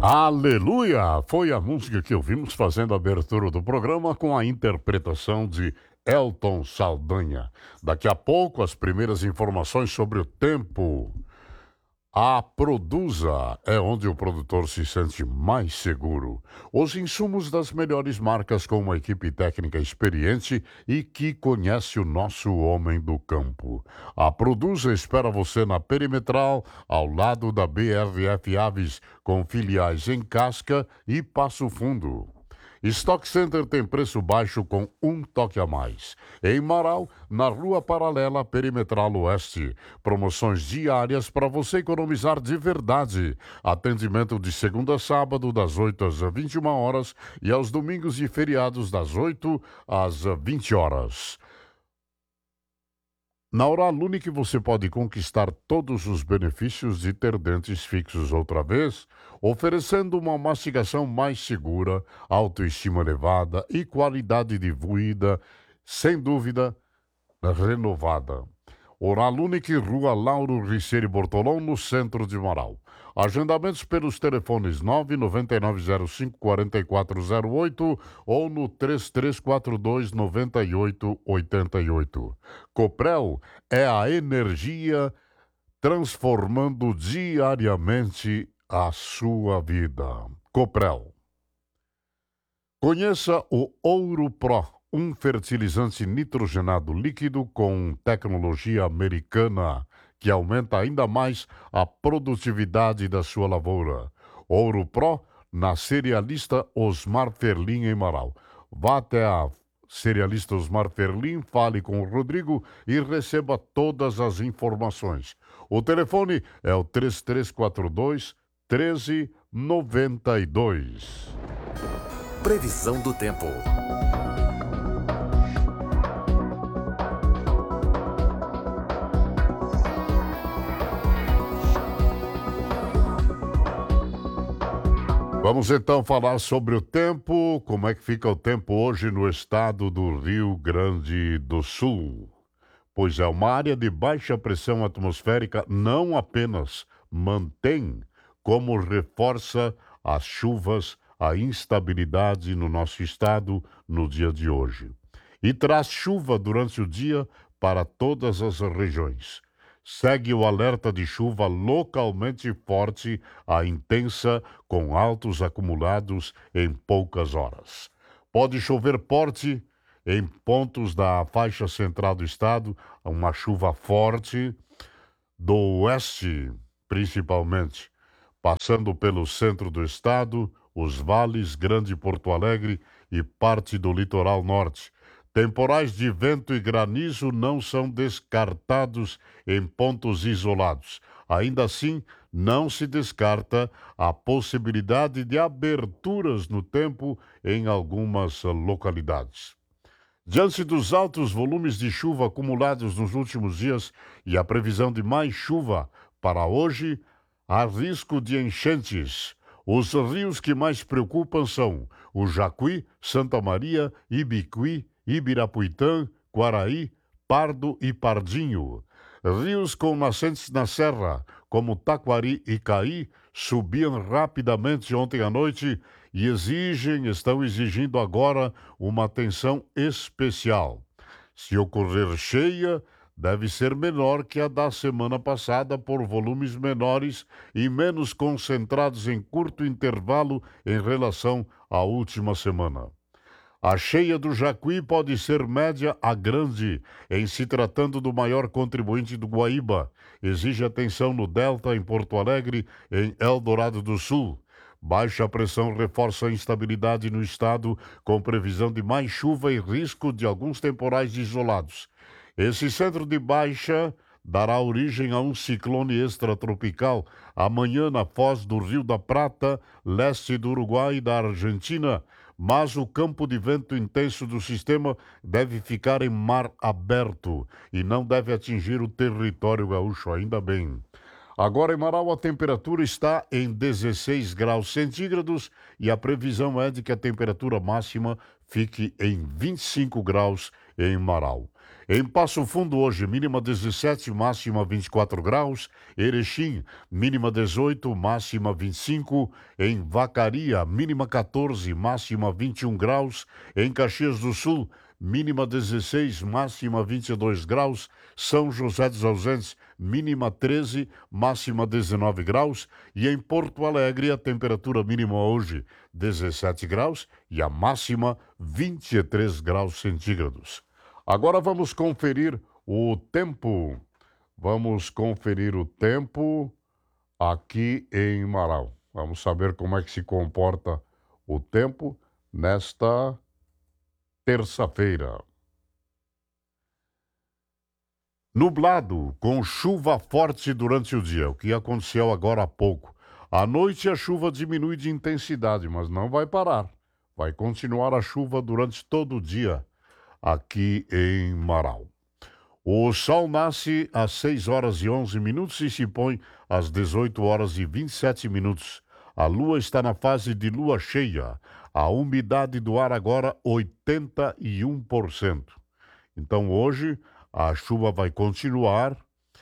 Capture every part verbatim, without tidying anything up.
Aleluia! Foi a música que ouvimos fazendo a abertura do programa com a interpretação de Elton Saldanha. Daqui a pouco, as primeiras informações sobre o tempo. A Produza é onde o produtor se sente mais seguro. Os insumos das melhores marcas com uma equipe técnica experiente e que conhece o nosso homem do campo. A Produza espera você na Perimetral, ao lado da B R F Aves, com filiais em Casca e Passo Fundo. Stock Center tem preço baixo com um toque a mais. Em Marau, na Rua Paralela Perimetral Oeste. Promoções diárias para você economizar de verdade. Atendimento de segunda a sábado, das oito às vinte e uma horas e aos domingos e feriados, das oito às vinte horas. Na Oralunic você pode conquistar todos os benefícios de ter dentes fixos outra vez, oferecendo uma mastigação mais segura, autoestima elevada e qualidade de vida, sem dúvida, renovada. Oralunic, Rua Lauro Riccieri Bortolão, no centro de Marau. Agendamentos pelos telefones nove nove nove zero cinco quatro quatro zero oito ou no três três quatro dois nove oito oito oito. Coprel é a energia transformando diariamente a sua vida. Coprel. Conheça o Ouro Pro, um fertilizante nitrogenado líquido com tecnologia americana que aumenta ainda mais a produtividade da sua lavoura. Ouro Pro, na cerealista Osmar Ferlin, em Marau. Vá até a cerealista Osmar Ferlin, fale com o Rodrigo e receba todas as informações. O telefone é o três três quatro dois, um três nove dois. Previsão do tempo. Vamos então falar sobre o tempo, como é que fica o tempo hoje no estado do Rio Grande do Sul. Pois é, uma área de baixa pressão atmosférica não apenas mantém, como reforça as chuvas, a instabilidade no nosso estado no dia de hoje. E traz chuva durante o dia para todas as regiões. Segue o alerta de chuva localmente forte a intensa, com altos acumulados em poucas horas. Pode chover forte em pontos da faixa central do estado, uma chuva forte do oeste, principalmente, passando pelo centro do estado, os vales, Grande Porto Alegre e parte do litoral norte. Temporais de vento e granizo não são descartados em pontos isolados. Ainda assim, não se descarta a possibilidade de aberturas no tempo em algumas localidades. Diante dos altos volumes de chuva acumulados nos últimos dias e a previsão de mais chuva para hoje, há risco de enchentes. Os rios que mais preocupam são o Jacuí, Santa Maria, Ibicuí, Ibirapuitã, Quaraí, Pardo e Pardinho. Rios com nascentes na serra, como Taquari e Caí, subiam rapidamente ontem à noite e exigem, estão exigindo agora uma atenção especial. Se ocorrer cheia, deve ser menor que a da semana passada por volumes menores e menos concentrados em curto intervalo em relação à última semana. A cheia do Jacuí pode ser média a grande, em se tratando do maior contribuinte do Guaíba. Exige atenção no Delta, em Porto Alegre, em Eldorado do Sul. Baixa pressão reforça a instabilidade no estado, com previsão de mais chuva e risco de alguns temporais isolados. Esse centro de baixa dará origem a um ciclone extratropical amanhã na foz do Rio da Prata, leste do Uruguai e da Argentina, mas o campo de vento intenso do sistema deve ficar em mar aberto e não deve atingir o território gaúcho, ainda bem. Agora em Marau a temperatura está em dezesseis graus centígrados e a previsão é de que a temperatura máxima fique em vinte e cinco graus em Marau. Em Passo Fundo, hoje, mínima dezessete, máxima vinte e quatro graus. Erechim, mínima dezoito, máxima vinte e cinco. Em Vacaria, mínima quatorze, máxima vinte e um graus. Em Caxias do Sul, mínima dezesseis, máxima vinte e dois graus. São José dos Ausentes, mínima treze, máxima dezenove graus. E em Porto Alegre, a temperatura mínima hoje, dezessete graus, e a máxima, vinte e três graus centígrados. Agora vamos conferir o tempo. Vamos conferir o tempo aqui em Marau. Vamos saber como é que se comporta o tempo nesta terça-feira. Nublado, com chuva forte durante o dia, o que aconteceu agora há pouco. À noite a chuva diminui de intensidade, mas não vai parar. Vai continuar a chuva durante todo o dia aqui em Marau. O sol nasce às seis horas e onze minutos e se põe às dezoito horas e vinte e sete minutos. A lua está na fase de lua cheia. A umidade do ar agora oitenta e um por cento. Então hoje a chuva vai continuar.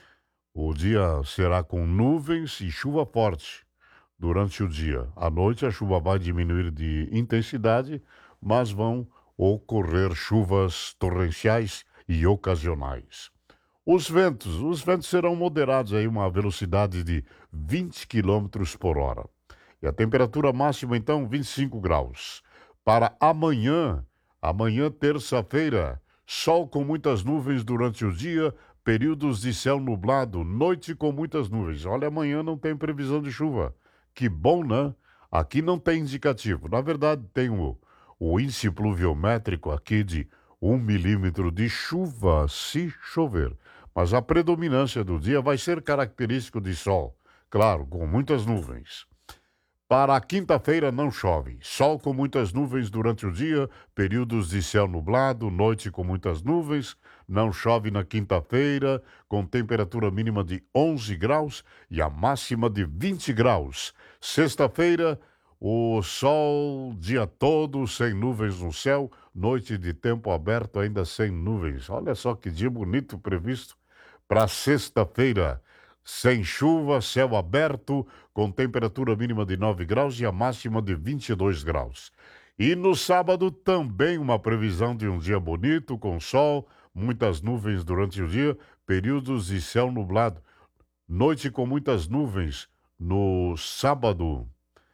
O dia será com nuvens e chuva forte durante o dia. À noite a chuva vai diminuir de intensidade, mas vão ocorrer chuvas torrenciais e ocasionais. Os ventos, os ventos serão moderados aí, uma velocidade de vinte quilômetros por hora. E a temperatura máxima, então, vinte e cinco graus. Para amanhã, amanhã, terça-feira, sol com muitas nuvens durante o dia, períodos de céu nublado, noite com muitas nuvens. Olha, amanhã não tem previsão de chuva. Que bom, né? Aqui não tem indicativo. Na verdade, tem o O índice pluviométrico aqui de um milímetro de chuva se chover. Mas a predominância do dia vai ser característico de sol. Claro, com muitas nuvens. Para a quinta-feira não chove. Sol com muitas nuvens durante o dia, períodos de céu nublado, noite com muitas nuvens. Não chove na quinta-feira, com temperatura mínima de onze graus e a máxima de vinte graus. Sexta-feira, o sol dia todo, sem nuvens no céu, noite de tempo aberto ainda sem nuvens. Olha só que dia bonito previsto para sexta-feira. Sem chuva, céu aberto, com temperatura mínima de nove graus e a máxima de vinte e dois graus. E no sábado também uma previsão de um dia bonito, com sol, muitas nuvens durante o dia, períodos de céu nublado. Noite com muitas nuvens no sábado,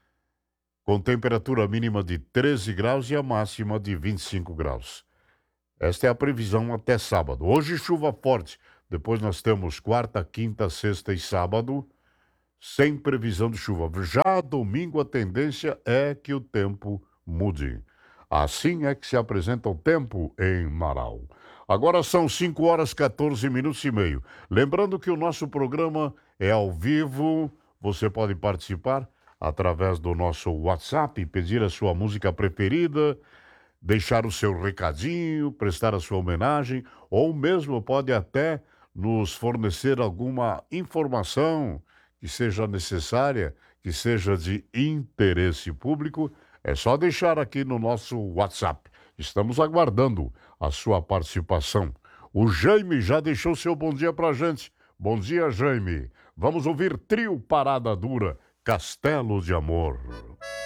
com temperatura mínima de treze graus e a máxima de vinte e cinco graus. Esta é a previsão até sábado. Hoje chuva forte, depois nós temos quarta, quinta, sexta e sábado, sem previsão de chuva. Já domingo a tendência é que o tempo mude. Assim é que se apresenta o tempo em Marau. Agora são cinco horas, quatorze minutos e meio. Lembrando que o nosso programa é ao vivo, você pode participar através do nosso WhatsApp, pedir a sua música preferida, deixar o seu recadinho, prestar a sua homenagem, ou mesmo pode até nos fornecer alguma informação que seja necessária, que seja de interesse público. É só deixar aqui no nosso WhatsApp. Estamos aguardando a sua participação. O Jaime já deixou seu bom dia pra gente. Bom dia, Jaime. Vamos ouvir Trio Parada Dura, Castelo de Amor.